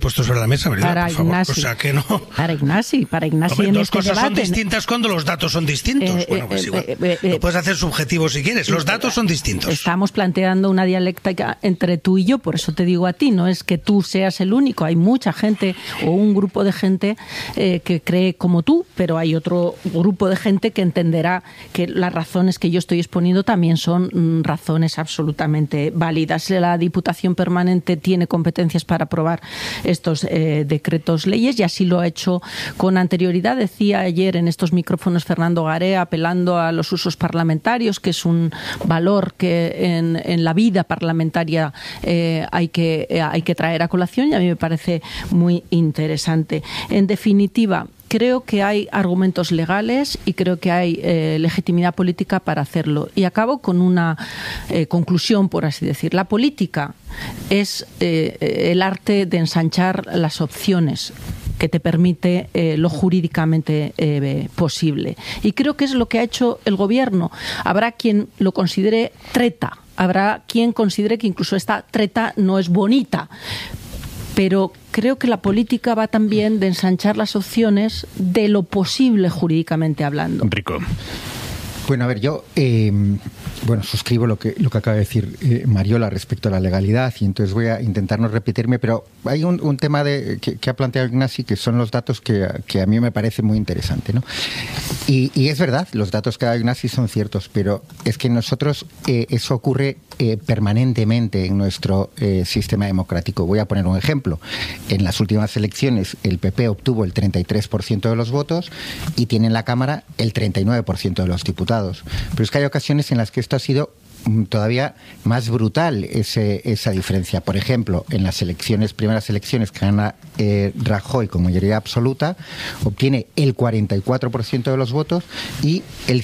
puesto sobre la mesa, ¿verdad? Por favor. O sea, que no. Para Ignasi Hombre, en dos este cosas debate. Son distintas cuando los datos son distintos. Bueno, pues igual. Lo puedes hacer subjetivo si quieres. Los datos son distintos. Estamos planteando una dialéctica entre tú y yo, por eso te digo a ti, no es que tú seas el único. Hay mucha gente o un grupo de gente que cree como tú, pero hay otro grupo de gente que entenderá que las razones que yo estoy exponiendo también son razones absolutamente válidas. La Diputación Permanente tiene competencias para aprobar estos decretos leyes y así lo ha hecho con anterioridad. Decía ayer en estos micrófonos Fernando Garea, apelando a los usos parlamentarios, que es un valor que en la vida parlamentaria hay que traer a colación, y a mí me parece muy interesante. En definitiva, creo que hay argumentos legales y creo que hay legitimidad política para hacerlo. Y acabo con una conclusión, por así decir. La política es el arte de ensanchar las opciones que te permite lo jurídicamente posible. Y creo que es lo que ha hecho el Gobierno. Habrá quien lo considere treta, habrá quien considere que incluso esta treta no es bonita, pero creo que la política va también de ensanchar las opciones de lo posible jurídicamente hablando. Rico. Bueno, a ver, yo suscribo lo que acaba de decir Mariola respecto a la legalidad, y entonces voy a intentar no repetirme, pero hay un tema que ha planteado Ignasi, que son los datos que a mí me parece muy interesante, ¿no? Y es verdad, los datos que ha dado Ignasi son ciertos, pero es que nosotros eso ocurre permanentemente en nuestro sistema democrático. Voy a poner un ejemplo. En las últimas elecciones el PP obtuvo el 33% de los votos y tiene en la Cámara el 39% de los diputados. Pero es que hay ocasiones en las que esto ha sido todavía más brutal, esa diferencia. Por ejemplo, en las primeras elecciones que gana Rajoy con mayoría absoluta, obtiene el 44% de los votos y el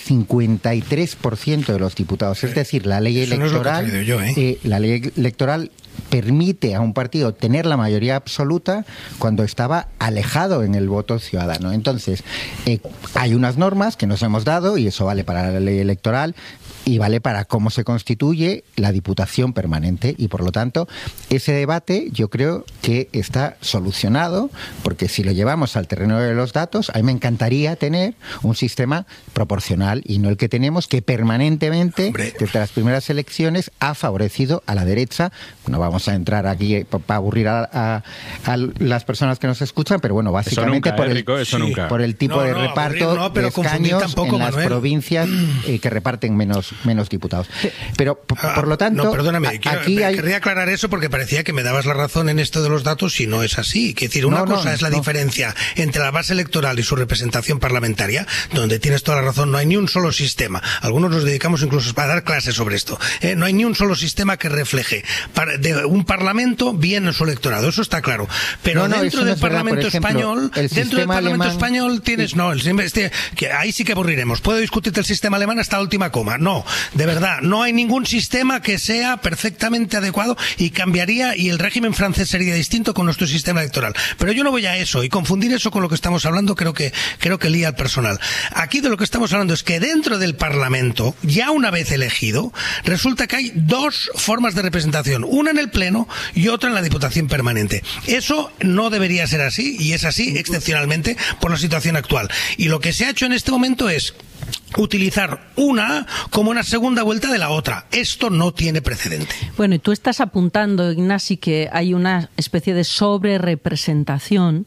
53% de los diputados. Es decir, la ley electoral, la ley electoral permite a un partido tener la mayoría absoluta cuando estaba alejado en el voto ciudadano. Entonces, hay unas normas que nos hemos dado, y eso vale para la ley electoral y vale para cómo se constituye la Diputación Permanente, y por lo tanto ese debate yo creo que está solucionado, porque si lo llevamos al terreno de los datos, a mí me encantaría tener un sistema proporcional y no el que tenemos, que permanentemente desde las primeras elecciones ha favorecido a la derecha. No vamos a entrar aquí para aburrir a las personas que nos escuchan, pero bueno, básicamente por el tipo de reparto de escaños en las provincias que reparten menos diputados. Pero, por lo tanto... No, perdóname, querría aclarar eso porque parecía que me dabas la razón en esto de los datos y no es así. Es decir, una cosa es la diferencia entre la base electoral y su representación parlamentaria, donde tienes toda la razón, no hay ni un solo sistema. Algunos nos dedicamos incluso a dar clases sobre esto. No hay ni un solo sistema que refleje de un parlamento bien en su electorado, eso está claro. Pero dentro del Parlamento español, tienes... que ahí sí que aburriremos. Puedo discutirte el sistema alemán hasta la última coma. No, de verdad, no hay ningún sistema que sea perfectamente adecuado y cambiaría, y el régimen francés sería distinto con nuestro sistema electoral. Pero yo no voy a eso, y confundir eso con lo que estamos hablando creo que lía al personal. Aquí de lo que estamos hablando es que dentro del Parlamento, ya una vez elegido, resulta que hay dos formas de representación, una en el Pleno y otra en la Diputación Permanente. Eso no debería ser así, y es así excepcionalmente por la situación actual. Y lo que se ha hecho en este momento es utilizar una como una segunda vuelta de la otra. Esto no tiene precedente. Bueno, y tú estás apuntando, Ignasi, que hay una especie de sobrerepresentación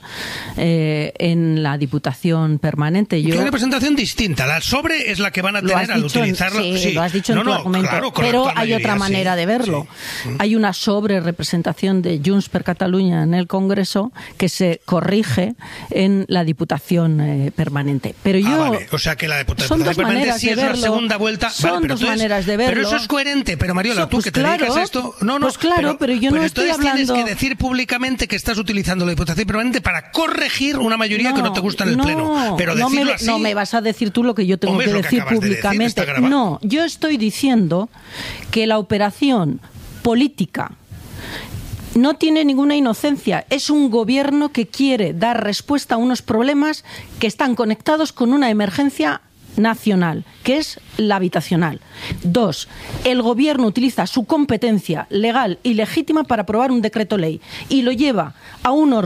en la Diputación Permanente. Una representación distinta. La sobre es la que van a tener al utilizarlo. Sí, lo has dicho en tu argumento. Claro, pero hay otra manera de verlo. Sí. Hay una sobrerepresentación de Junts per Catalunya en el Congreso que se corrige en la Diputación Permanente. Pero vale. O sea que la Diputación Permanente sí es una segunda vuelta. Son dos maneras de verlo. Pero eso es coherente. Pero Mariola, tú que te dedicas a esto... Pues claro, pero yo no estoy hablando... Tienes que decir públicamente que estás utilizando la Diputación Permanente para corregir una mayoría que no te gusta en el Pleno. Pero decirlo así... No me vas a decir tú lo que yo tengo que decir públicamente. No, yo estoy diciendo que la operación política no tiene ninguna inocencia. Es un gobierno que quiere dar respuesta a unos problemas que están conectados con una emergencia nacional, que es la habitacional. 2. El gobierno utiliza su competencia legal y legítima para aprobar un decreto ley y lo lleva a un órgano